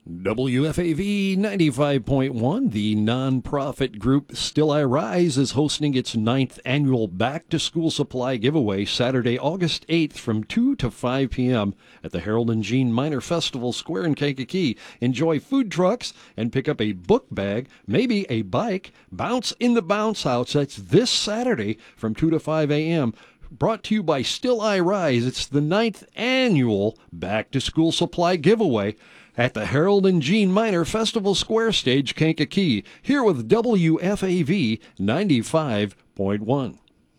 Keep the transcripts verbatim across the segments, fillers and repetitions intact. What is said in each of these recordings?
W F A V ninety-five point one, the nonprofit group Still I Rise, is hosting its ninth annual back-to-school supply giveaway Saturday, August eighth from two to five p.m. at the Harold and Jean Minor Festival Square in Kankakee. Enjoy food trucks and pick up a book bag, maybe a bike. Bounce in the Bounce House. That's this Saturday from two to five a.m. Brought to you by Still I Rise. It's the ninth annual back-to-school supply giveaway at the Harold and Jean Minor Festival Square Stage, Kankakee, here with W F A V ninety-five point one.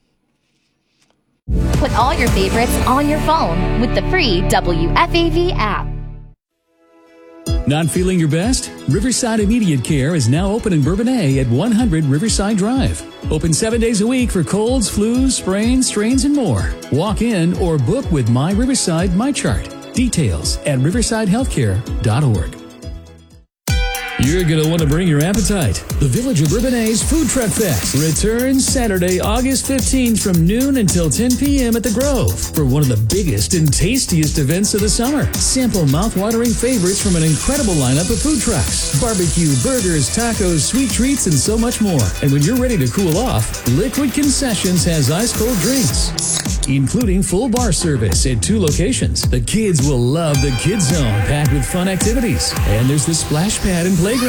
Put all your favorites on your phone with the free W F A V app. Not feeling your best? Riverside Immediate Care is now open in Bourbonnais at one hundred Riverside Drive. Open seven days a week for colds, flus, sprains, strains, and more. Walk in or book with My Riverside MyChart. Details at riverside healthcare dot org. You're going to want to bring your appetite. The Village of Bourbonnais Food Truck Fest returns Saturday, August fifteenth from noon until ten p.m. at the Grove for one of the biggest and tastiest events of the summer. Sample mouth-watering favorites from an incredible lineup of food trucks. Barbecue, burgers, tacos, sweet treats, and so much more. And when you're ready to cool off, Liquid Concessions has ice-cold drinks, including full bar service at two locations. The kids will love the Kids Zone, packed with fun activities. And there's the splash pad and playground.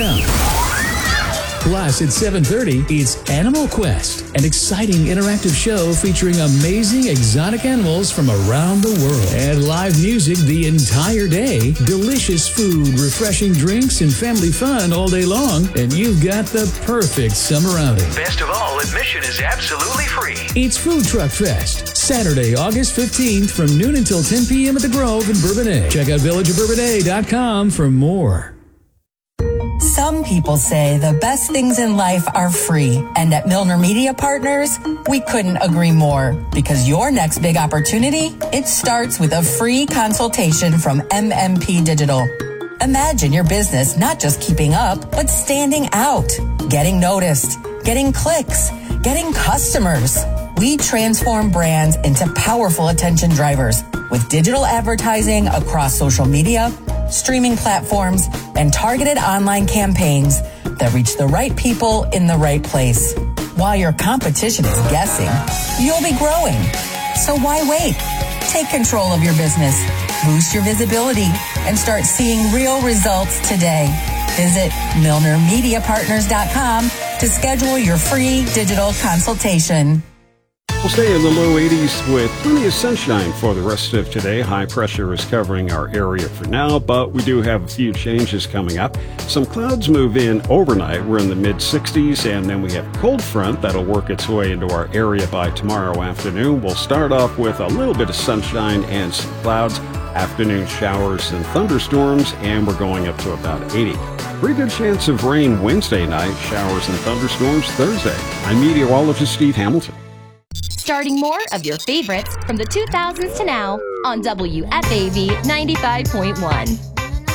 Plus, at seven thirty, it's Animal Quest, an exciting interactive show featuring amazing exotic animals from around the world. And live music the entire day, delicious food, refreshing drinks, and family fun all day long. And you've got the perfect summer outing. Best of all, admission is absolutely free. It's Food Truck Fest, Saturday, August fifteenth from noon until ten p.m. at the Grove in Bourbonnais. Check out village of bourbonnais dot com for more. Some people say the best things in life are free. And at Milner Media Partners, we couldn't agree more. Because your next big opportunity, it starts with a free consultation from M M P Digital. Imagine your business not just keeping up, but standing out, getting noticed, getting clicks, getting customers. We transform brands into powerful attention drivers with digital advertising across social media, streaming platforms, and targeted online campaigns that reach the right people in the right place. While your competition is guessing, you'll be growing. So why wait? Take control of your business, boost your visibility, and start seeing real results today. Visit milner media partners dot com to schedule your free digital consultation. We'll stay in the low eighties with plenty of sunshine for the rest of today. High pressure is covering our area for now, but we do have a few changes coming up. Some clouds move in overnight. We're in the mid sixties, and then we have a cold front that'll work its way into our area by tomorrow afternoon. We'll start off with a little bit of sunshine and some clouds, afternoon showers and thunderstorms, and we're going up to about eighty. Pretty good chance of rain Wednesday night, showers and thunderstorms Thursday. I'm meteorologist Steve Hamilton. Starting more of your favorites from the two thousands to now on W F A V ninety-five point one.